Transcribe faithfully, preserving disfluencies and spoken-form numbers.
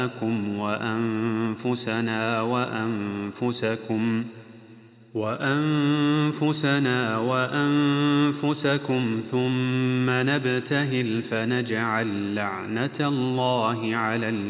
لكم وأنفسنا وأنفسكم وأنفسنا وأنفسكم ثم نبتهل فنجعل لعنة الله على